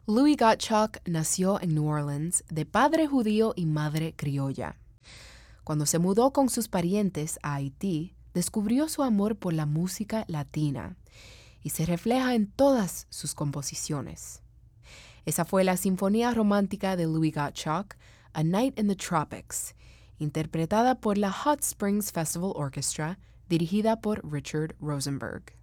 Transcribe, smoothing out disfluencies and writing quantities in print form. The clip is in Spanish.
Louis Gottschalk nació en New Orleans de padre judío y madre criolla. Cuando se mudó con sus parientes a Haití, descubrió su amor por la música latina y se refleja en todas sus composiciones. Esa fue la Sinfonía Romántica de Louis Gottschalk, A Night in the Tropics, interpretada por la Hot Springs Festival Orchestra, dirigida por Richard Rosenberg.